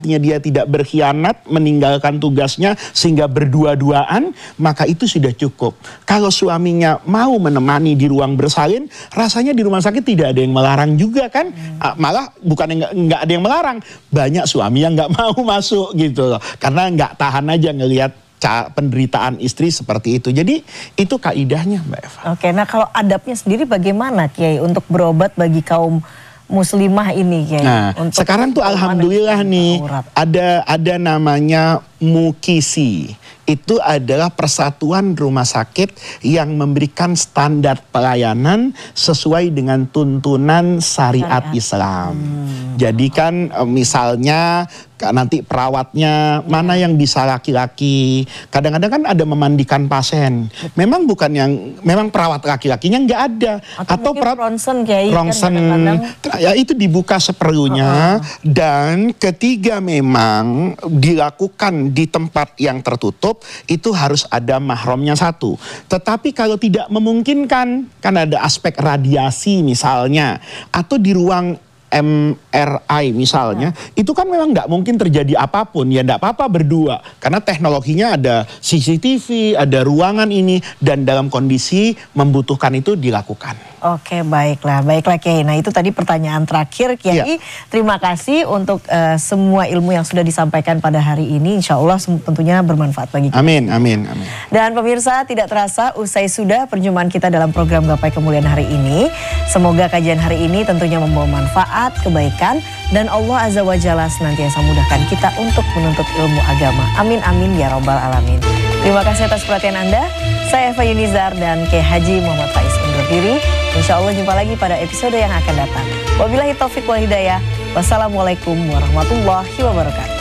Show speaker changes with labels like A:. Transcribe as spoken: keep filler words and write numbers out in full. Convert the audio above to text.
A: dia tidak berkhianat, meninggalkan tugasnya sehingga berdua-duaan, maka itu sudah cukup. Kalau suaminya mau menemani di ruang bersalin, rasanya di rumah sakit tidak ada yang melarang juga kan? Hmm. Malah bukan yang nggak ada yang melarang, banyak suami yang nggak mau masuk gitu loh, karena nggak tahan aja ngelihat penderitaan istri seperti itu. Jadi itu kaidahnya, Mbak Eva.
B: Oke, nah kalau adabnya sendiri bagaimana, Kiai, untuk berobat bagi kaum muslimah ini, Kiai?
A: Nah, untuk sekarang tuh alhamdulillah nih aurat. ada ada namanya Mukisi. Itu adalah persatuan rumah sakit yang memberikan standar pelayanan sesuai dengan tuntunan syariat, syariat. Islam. Hmm. Jadi kan misalnya nanti perawatnya mana yang bisa laki-laki. Kadang-kadang kan ada memandikan pasien. Memang bukan yang, memang perawat laki-lakinya nggak ada.
B: Atau, Atau perawat ronsen, Kiai,
A: ronsen, kan ya itu dibuka seperlunya. Uh -uh. Dan ketiga memang dilakukan di tempat yang tertutup, itu harus ada mahramnya satu. Tetapi kalau tidak memungkinkan, kan ada aspek radiasi misalnya, atau di ruang M R I misalnya, ya. Itu kan memang nggak mungkin terjadi apapun, ya nggak apa-apa berdua, karena teknologinya ada C C T V, ada ruangan ini, dan dalam kondisi membutuhkan itu dilakukan.
B: Oke, baiklah, baiklah Kiai. Nah itu tadi pertanyaan terakhir, Kiai. Ya. Terima kasih untuk uh, semua ilmu yang sudah disampaikan pada hari ini. Insya Allah tentunya bermanfaat bagi kita.
A: Amin, amin, amin.
B: Dan pemirsa, tidak terasa usai sudah perjumpaan kita dalam program Gapai Kemuliaan hari ini. Semoga kajian hari ini tentunya membawa manfaat, kebaikan, dan Allah Azza wa Jalla senantiasa mudahkan kita untuk menuntut ilmu agama. Amin, amin, ya Rabbal Alamin. Terima kasih atas perhatian Anda. Saya Eva Yunizar dan Kiai Haji Muhammad Faiz undur diri. Insya Allah jumpa lagi pada episode yang akan datang. Wabillahi taufiq wal hidayah. Wassalamualaikum warahmatullahi wabarakatuh.